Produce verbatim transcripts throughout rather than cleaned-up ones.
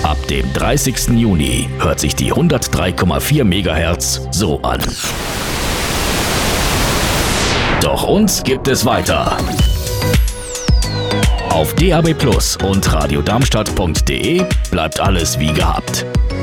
Ab dem dreißigsten Juni hört sich die hundertdrei Komma vier Megahertz so an. Doch uns gibt es weiter. Auf D A B Plus und radiodarmstadt punkt de bleibt alles wie gehabt.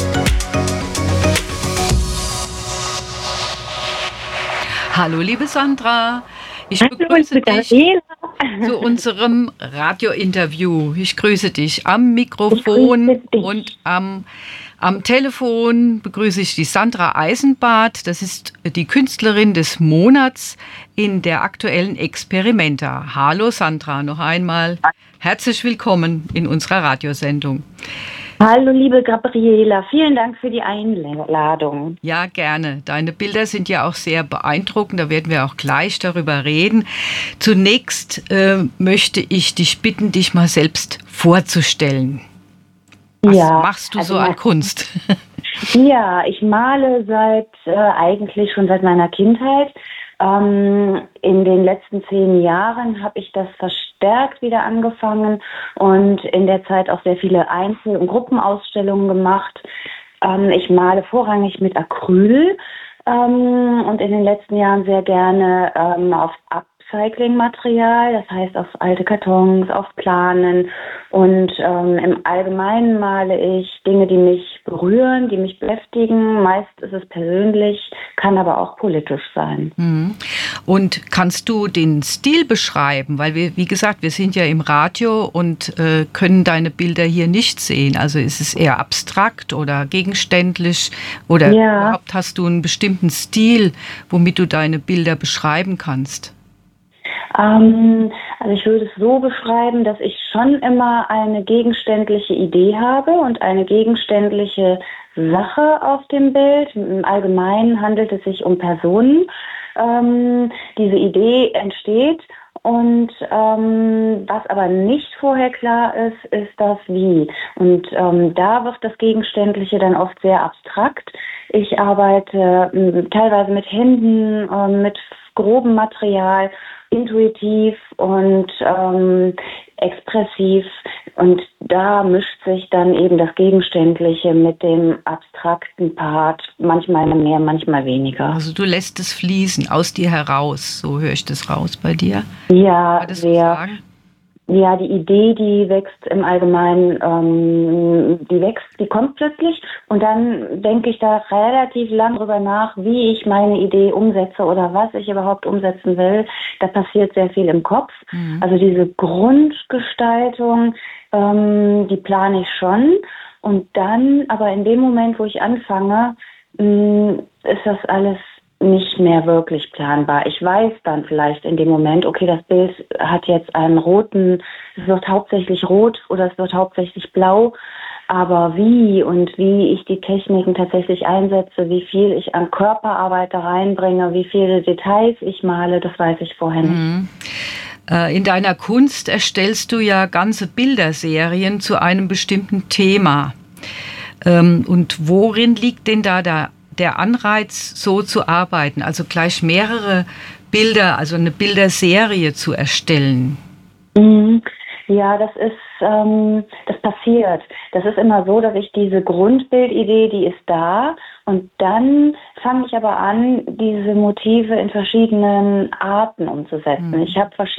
Hallo liebe Sandra, ich Hallo, begrüße dich Gabriela. zu unserem Radiointerview. Ich grüße dich am Mikrofon Ich grüße dich. und am, am Telefon begrüße ich die Sandra Eisenbart. Das ist die Künstlerin des Monats in der aktuellen Experimenta. Hallo Sandra, noch einmal herzlich willkommen in unserer Radiosendung. Hallo liebe Gabriela, vielen Dank für die Einladung. Ja, gerne. Deine Bilder sind ja auch sehr beeindruckend, da werden wir auch gleich darüber reden. Zunächst äh, möchte ich dich bitten, dich mal selbst vorzustellen. Was ja, machst du also so an Kunst? Ja, ich male seit äh, eigentlich schon seit meiner Kindheit. Ähm, in den letzten zehn Jahren habe ich das verstärkt wieder angefangen und in der Zeit auch sehr viele Einzel- und Gruppenausstellungen gemacht. Ähm, ich male vorrangig mit Acryl ähm, und in den letzten Jahren sehr gerne ähm, auf Upcycling-Material, das heißt auf alte Kartons, auf Planen und ähm, im Allgemeinen male ich Dinge, die mich berühren, die mich beschäftigen. Meist ist es persönlich, kann aber auch politisch sein. Und kannst du den Stil beschreiben? Weil wir, wie gesagt, wir sind ja im Radio und äh, können deine Bilder hier nicht sehen. Also ist es eher abstrakt oder gegenständlich oder Ja. überhaupt hast du einen bestimmten Stil, womit du deine Bilder beschreiben kannst? Ähm, also ich würde es so beschreiben, dass ich schon immer eine gegenständliche Idee habe und eine gegenständliche Sache auf dem Bild. Im Allgemeinen handelt es sich um Personen. Ähm, diese Idee entsteht und ähm, was aber nicht vorher klar ist, ist das Wie. Und ähm, da wird das Gegenständliche dann oft sehr abstrakt. Ich arbeite ähm, teilweise mit Händen, ähm, mit grobem Material, intuitiv und ähm, expressiv und da mischt sich dann eben das Gegenständliche mit dem abstrakten Part, manchmal mehr, manchmal weniger. Also du lässt es fließen aus dir heraus, so höre ich das raus bei dir. Ja, Würdest du sehr. sagen? Ja, die Idee, die wächst im Allgemeinen, ähm, die wächst, die kommt plötzlich und dann denke ich da relativ lang drüber nach, wie ich meine Idee umsetze oder was ich überhaupt umsetzen will. Da passiert sehr viel im Kopf. Mhm. Also diese Grundgestaltung, ähm, die plane ich schon und dann, aber in dem Moment, wo ich anfange, mh, ist das alles nicht mehr wirklich planbar. Ich weiß dann vielleicht in dem Moment, okay, das Bild hat jetzt einen roten, es wird hauptsächlich rot oder es wird hauptsächlich blau, aber wie und wie ich die Techniken tatsächlich einsetze, wie viel ich an Körperarbeit da reinbringe, wie viele Details ich male, das weiß ich vorher nicht. Mhm. In deiner Kunst erstellst du ja ganze Bilderserien zu einem bestimmten Thema. Und worin liegt denn da der der Anreiz, so zu arbeiten, also gleich mehrere Bilder, also eine Bilderserie zu erstellen? Ja, das ist, ähm, das passiert. Das ist immer so, dass ich diese Grundbildidee, die ist da und dann fange ich aber an, diese Motive in verschiedenen Arten umzusetzen. Mhm. Ich habe verschiedene